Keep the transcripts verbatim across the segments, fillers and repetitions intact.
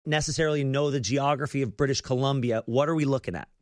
necessarily know the geography of British Columbia, what are we looking at?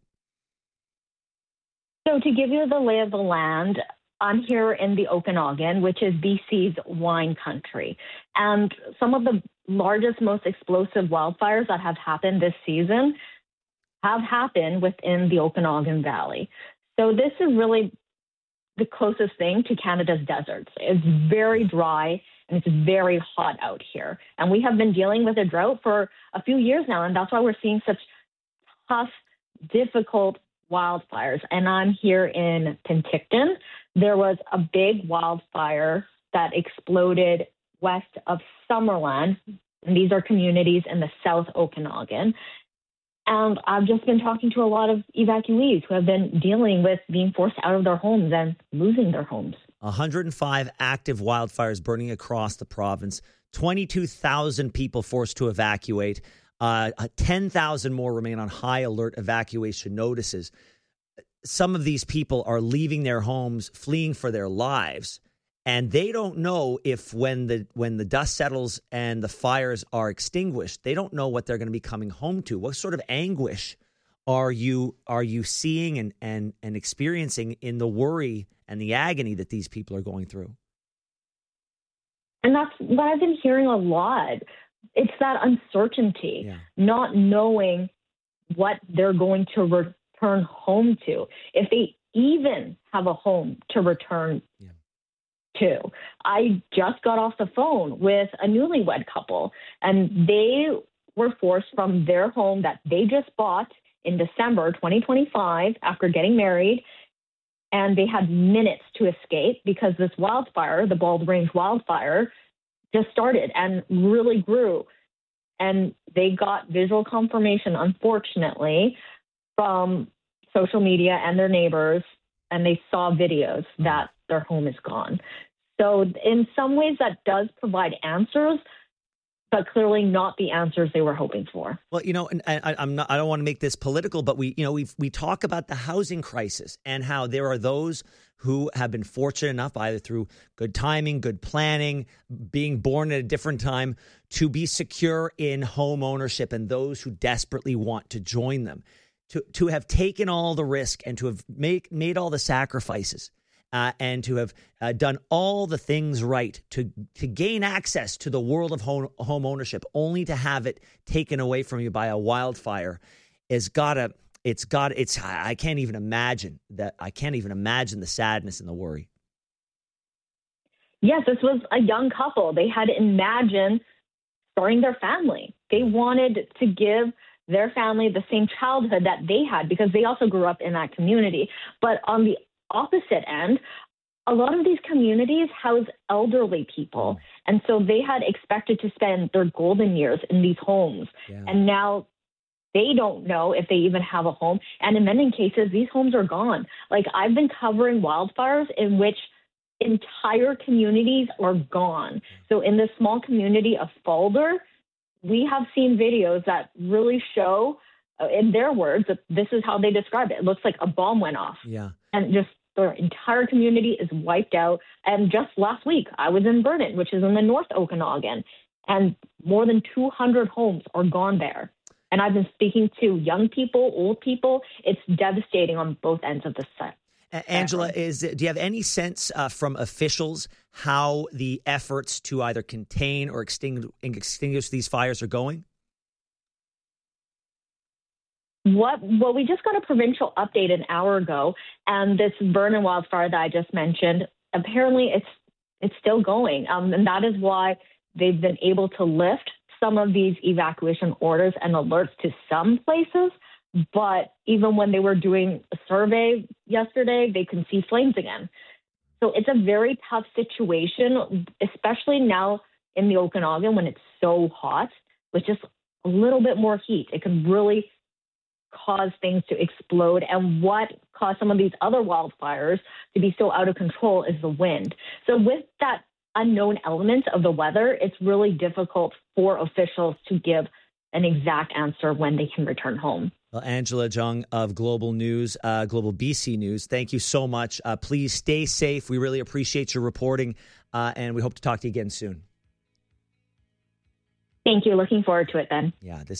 So to give you the lay of the land, I'm here in the Okanagan, which is B C's wine country. And some of the largest, most explosive wildfires that have happened this season have happened within the Okanagan Valley. So this is really the closest thing to Canada's deserts. It's very dry and it's very hot out here. And we have been dealing with a drought for a few years now, and that's why we're seeing such tough, difficult wildfires. And I'm here in Penticton. There was a big wildfire that exploded west of Summerland, and these are communities in the South Okanagan. And I've just been talking to a lot of evacuees who have been dealing with being forced out of their homes and losing their homes. one hundred five active wildfires burning across the province, twenty-two thousand people forced to evacuate, uh, ten thousand more remain on high alert evacuation notices. Some of these people are leaving their homes, fleeing for their lives, and they don't know if when the when the dust settles and the fires are extinguished, they don't know what they're going to be coming home to. What sort of anguish are you are you seeing and and and experiencing in the worry and the agony that these people are going through? And that's what I've been hearing a lot. It's that uncertainty, yeah. Not knowing what they're going to return home to, if they even have a home to return yeah. to. I just got off the phone with a newlywed couple, and they were forced from their home that they just bought in December twenty twenty-five after getting married, and they had minutes to escape because this wildfire, the Bald Range wildfire, just started and really grew. And they got visual confirmation, unfortunately, from social media and their neighbors, and they saw videos that their home is gone. So in some ways that does provide answers, but clearly not the answers they were hoping for. Well, you know, and I, I'm not, I don't want to make this political, but we, you know, we we talk about the housing crisis and how there are those who have been fortunate enough, either through good timing, good planning, being born at a different time, to be secure in home ownership, and those who desperately want to join them, to to have taken all the risk and to have made made all the sacrifices. Uh, and to have uh, done all the things right to to gain access to the world of home, home ownership, only to have it taken away from you by a wildfire, is gotta. It's got. It's. I can't even imagine that. I can't even imagine the sadness and the worry. Yes, this was a young couple. They had imagined starting their family. They wanted to give their family the same childhood that they had because they also grew up in that community. But on the opposite end, a lot of these communities house elderly people. And so they had expected to spend their golden years in these homes. Yeah. And now they don't know if they even have a home. And in many cases, these homes are gone. Like, I've been covering wildfires in which entire communities are gone. So in this small community of Falder, we have seen videos that really show, uh, in their words, that this is how they describe it. It looks like a bomb went off. Yeah. And just their entire community is wiped out. And just last week, I was in Vernon, which is in the North Okanagan, and more than two hundred homes are gone there. And I've been speaking to young people, old people. It's devastating on both ends of the set. Angela, is do you have any sense uh, from officials how the efforts to either contain or extinguish, extinguish these fires are going? What? Well, we just got a provincial update an hour ago, and this Vernon wildfire that I just mentioned, apparently it's it's still going, um, and that is why they've been able to lift some of these evacuation orders and alerts to some places. But even when they were doing a survey yesterday, they can see flames again. So it's a very tough situation, especially now in the Okanagan when it's so hot. With just a little bit more heat, it can really cause things to explode. And what caused some of these other wildfires to be so out of control is the wind. So with that unknown element of the weather, it's really difficult for officials to give an exact answer when they can return home. Well, Angela Jung of Global News, uh, Global B C News, thank you so much. Uh, please stay safe. We really appreciate your reporting, uh, and we hope to talk to you again soon. Thank you. Looking forward to it then. Yeah, this